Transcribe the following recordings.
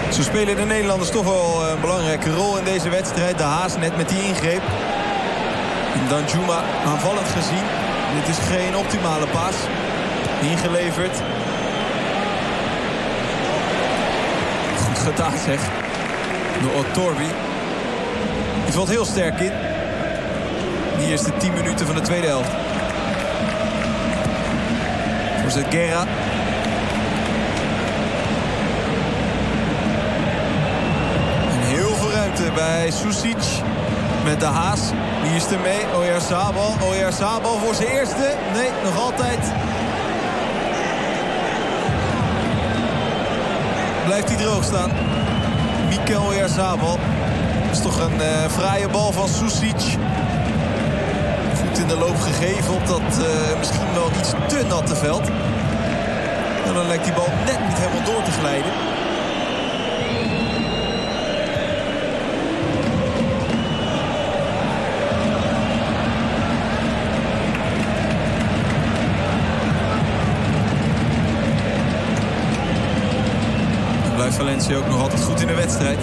Zo spelen de Nederlanders toch wel een belangrijke rol in deze wedstrijd. De Haas net met die ingreep. Danjuma aanvallend gezien. Dit is geen optimale paas. Ingeleverd. Goed gedaan zeg. Door Otorbi. Die valt heel sterk in. Die eerste 10 minuten van de tweede helft. Voorzet Guerra. En heel veel ruimte bij Susic. Met de Haas. Wie is er mee? Oyarzabal. Oyarzabal voor zijn eerste. Nee, nog altijd. Blijft hij droog staan. Mikel Oyarzabal. Dat is toch een fraaie bal van Susic. Goed in de loop gegeven op dat misschien wel iets te natte veld. En dan lijkt die bal net niet helemaal door te glijden. Dan blijft Valencia ook nog altijd goed in de wedstrijd.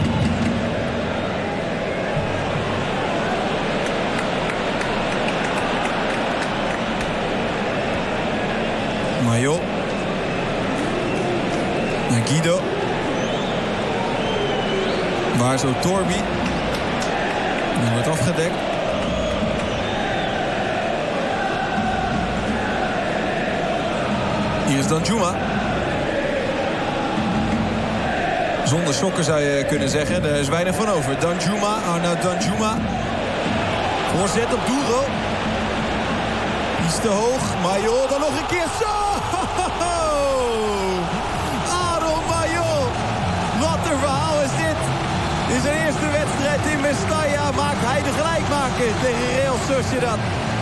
Mayo. En Guido. Waar is Otorbi? Die wordt afgedekt. Hier is Danjuma. Zonder sokken zou je kunnen zeggen. Daar is weinig van over. Danjuma. Arnaud Danjuma. Voorzet op Douro. Iets te hoog. Mayo dan nog een keer. Zo! Aaron Mayo. Wat een verhaal is dit. In zijn eerste wedstrijd in Mestalla maakt hij de gelijkmaker tegen Real Sociedad.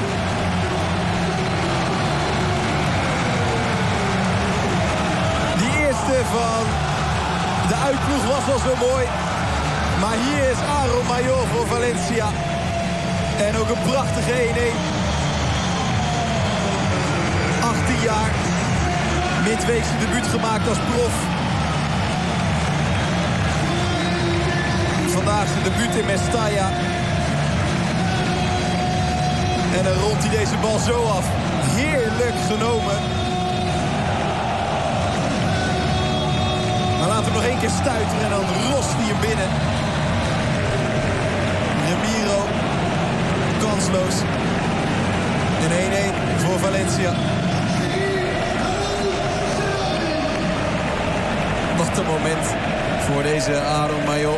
Die eerste van de uitploeg was al zo mooi. Maar hier is Aaron Mayo voor Valencia. En ook een prachtige 1-1. 18 jaar. Midweekse debuut gemaakt als prof. Vandaag zijn debuut in Mestalla. En dan rolt hij deze bal zo af. Heerlijk genomen. Maar laat hem nog één keer stuiteren en dan rost hij hem binnen. Ramiro. Kansloos. En 1-1 voor Valencia. Wat een moment voor deze Aaron Mayo.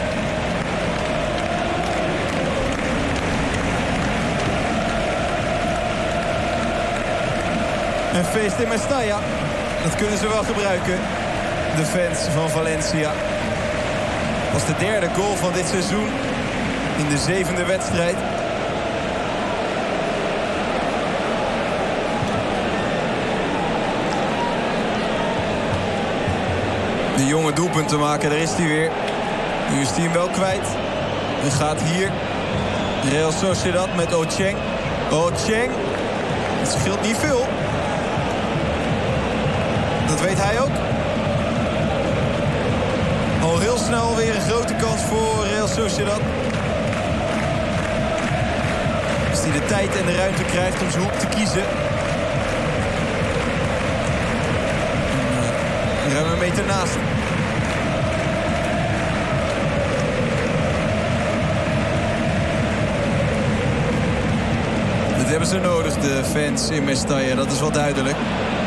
Een feest in Mestalla. Dat kunnen ze wel gebruiken. De fans van Valencia. Dat was de derde goal van dit seizoen. In de 7e wedstrijd. De jonge doelpunten maken, daar is hij weer. Nu is hij hem wel kwijt. En gaat hier Real Sociedad met Ocheng. Ocheng. Het scheelt niet veel. Dat weet hij ook. Al heel snel weer een grote kans voor Real Sociedad. Als hij de tijd en de ruimte krijgt om zijn hoek te kiezen. Ruim een meter naast. Dat hebben ze nodig, de fans in Mestalla. Dat is wel duidelijk.